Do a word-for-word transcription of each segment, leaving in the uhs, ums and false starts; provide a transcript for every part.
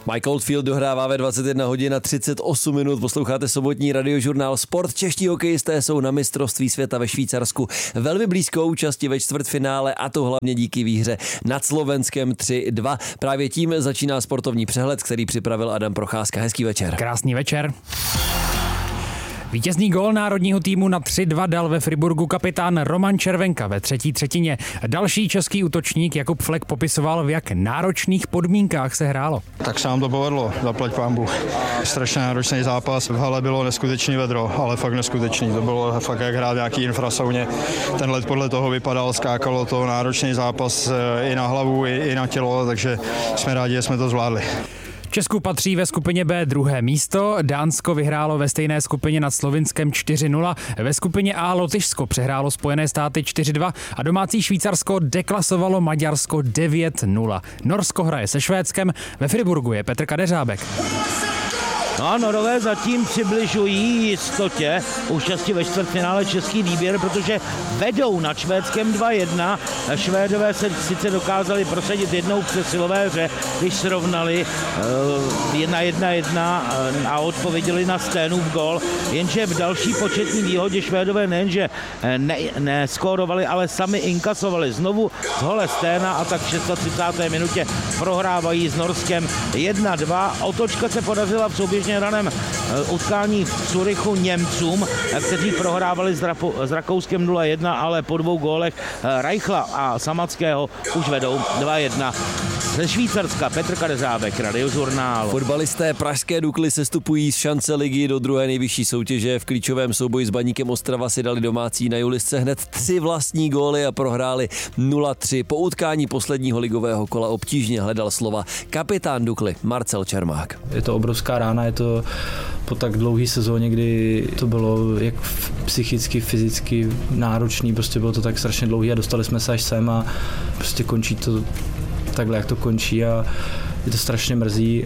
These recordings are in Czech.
Mike Oldfield dohrává ve dvacet jedna hodin a třicet osm minut. Posloucháte sobotní radiožurnál Sport. Čeští hokejisté jsou na mistrovství světa ve Švýcarsku velmi blízko účasti ve čtvrtfinále, a to hlavně díky výhře nad Slovenskem tři dva. Právě tím začíná sportovní přehled, který připravil Adam Procházka. Hezký večer. Krásný večer. Vítězný gól národního týmu na tři dva dal ve Friburgu kapitán Roman Červenka ve třetí třetině. Další český útočník Jakub Flek popisoval, v jak náročných podmínkách se hrálo. Tak se nám to povedlo, zaplať pánbu. Strašně náročný zápas, v hale bylo neskutečný vedro, ale fakt neskutečný. To bylo fakt jak hrát nějaký infrasauně. Ten led podle toho vypadal, skákalo to, náročný zápas i na hlavu, i na tělo, takže jsme rádi, že jsme to zvládli. Česku patří ve skupině B druhé místo, Dánsko vyhrálo ve stejné skupině nad Slovinskem čtyři nula, ve skupině A Lotyšsko přehrálo Spojené státy čtyři dva a domácí Švýcarsko deklasovalo Maďarsko devět nula. Norsko hraje se Švédskem, ve Friburgu je Petr Kadeřábek. No a Norové zatím přibližují jistotě účasti ve čtvrtfinále český výběr, protože vedou nad Švédskem dva jedna. Švédové se sice dokázali prosadit jednou v přesilové hře, když srovnali jedna jedna jedna a odpověděli na Sténův gól, jenže v další početní výhodě Švédové nejenže ne, neskórovali, ale sami inkasovali znovu z hole Sténa a tak v třicáté šesté minutě prohrávají s Norskem jedna dva. Otočka se podařila v souběžně raném utkání v Curychu Němcům, kteří prohrávali s, Rapo, s Rakouskem nula jedna, ale po dvou gólech Reichla a Samackého už vedou dva jedna. Ze Švýcarska Petr Kadeřábek, Radiožurnál. Fotbalisté pražské Dukly sestupují z šance ligy do druhé nejvyšší soutěže. V klíčovém souboji s Baníkem Ostrava si dali domácí na Julisce hned tři vlastní góly a prohráli nula tři. Po utkání posledního ligového kola obtížně hledal slova kapitán Dukly Marcel Čermák. Je to obrovská rána, je to po tak dlouhé sezóně, kdy to bylo jak psychicky, fyzicky náročný, prostě bylo to tak strašně dlouhé a dostali jsme se až sem a prostě končí to takhle, jak to končí a je to strašně mrzí.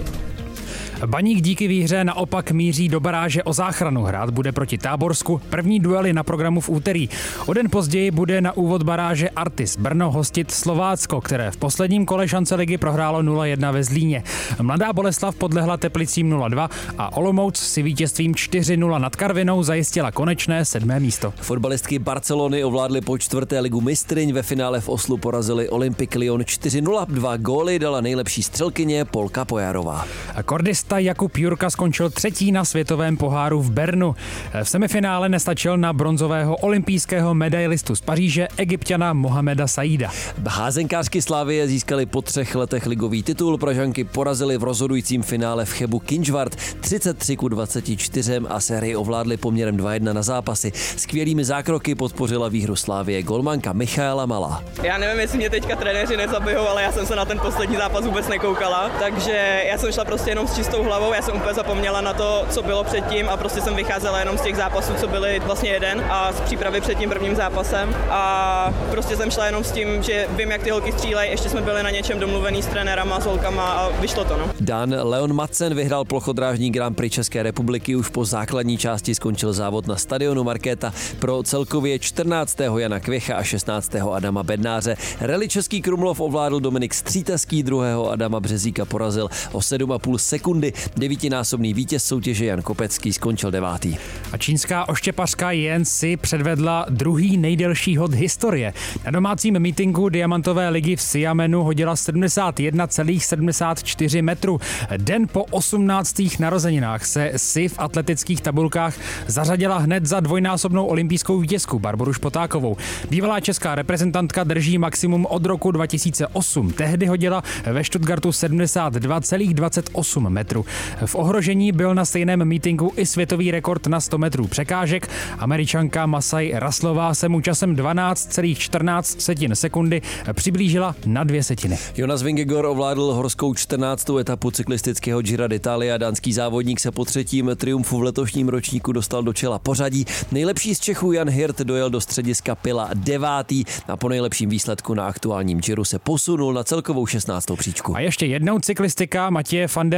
Baník díky výhře naopak míří do baráže o záchranu. Hrát bude proti Táborsku. První duely na programu v úterý. O den později bude na úvod baráže Artis Brno hostit Slovácko, které v posledním kole šance ligy prohrálo nula jedna ve Zlíně. Mladá Boleslav podlehla Teplicím nula dva a Olomouc si vítězstvím čtyři nula nad Karvinou zajistila konečné sedmé místo. Fotbalistky Barcelony ovládly po čtvrté ligu mistryň, ve finále v Oslu porazili Olympique Lyon čtyři nula. Dva góly dala nejlepší střelkyně Polka Pojarová. A kordista Jakub Jurka skončil třetí na světovém poháru v Bernu. V semifinále nestačil na bronzového olympijského medailistu z Paříže Egypťana Mohameda Saída. Házenkářky Slavie získali po třech letech ligový titul. Pražanky porazili v rozhodujícím finále v Chebu Kynžvart třicet tři ku dvaceti čtyřem a sérii ovládli poměrem dva jedna na zápasy. Skvělými zákroky podpořila výhru Slavie golmanka Michaela Malá. Já nevím, jestli mě teďka trenéři nezabijou, ale já jsem se na ten poslední zápas vůbec nekoukala, takže já jsem šla prostě jenom s čistou hlavou, já jsem úplně zapomněla na to, co bylo předtím a prostě jsem vycházela jenom z těch zápasů, co byly vlastně jeden a z přípravy před tím prvním zápasem a prostě jsem šla jenom s tím, že vím, jak ty holky střílejí, ještě jsme byli na něčem domluvený s trenérama, s holkama a vyšlo to, no. Dan Leon Madsen vyhrál plochodrážní Grand Prix České republiky, už po základní části skončil závod na stadionu Markéta pro celkově čtrnáctého Jana Kvěcha a šestnáctého Adama Bednáře. Rally Český Krumlov ovládl Dominik Stříteský, druhého Adama Březíka porazil o sedm a půl sekundy. Devítinásobný vítěz soutěže Jan Kopecký skončil devátý. A čínská oštěpařka Jen si předvedla druhý nejdelší hod historie. Na domácím mítinku Diamantové ligy v Xiamenu hodila sedmdesát jedna celá sedmdesát čtyři metru. Den po osmnáctých narozeninách se si v atletických tabulkách zařadila hned za dvojnásobnou olympijskou vítězku Barboru Špotákovou. Bývalá česká reprezentantka drží maximum od roku dva tisíce osm. Tehdy hodila ve Stuttgartu sedmdesát dva celá dvacet osm metru. V ohrožení byl na stejném mítinku i světový rekord na sto metrů překážek. Američanka Masai Raslová se mu časem dvanáct celá čtrnáct sekundy přiblížila na dvě setiny. Jonas Vingegaard ovládl horskou čtrnáctou etapu cyklistického Gira d'Italia. Dánský závodník se po třetím triumfu v letošním ročníku dostal do čela pořadí. Nejlepší z Čechů Jan Hirt dojel do střediska Pila devátý a po nejlepším výsledku na aktuálním Giru se posunul na celkovou šestnáctou příčku. A ještě jednou cyklistika. Matěj van der Poel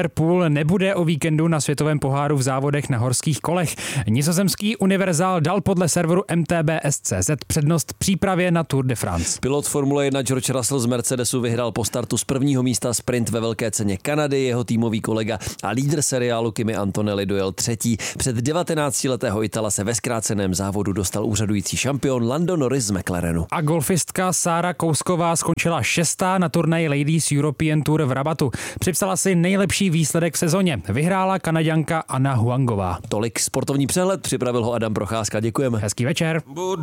Evenepoel nebude o víkendu na světovém poháru v závodech na horských kolech. Nizozemský univerzál dal podle serveru M T B S tečka cé zet přednost přípravě na Tour de France. Pilot Formule jedna George Russell z Mercedesu vyhrál po startu z prvního místa sprint ve velké ceně Kanady. Jeho týmový kolega a lídr seriálu Kimi Antonelli dojel třetí. Před devatenáctiletého Itala se ve zkráceném závodu dostal úřadující šampion Lando Norris z McLarenu. A golfistka Sára Kousková skončila šestá na turnaji Ladies European Tour v Rabatu. Připsala si nejlepší výsledek v sezóně. Vyhrála Kanaďanka Anna Huangová. Tolik sportovní přehled, připravil ho Adam Procházka. Děkujeme. Hezký večer.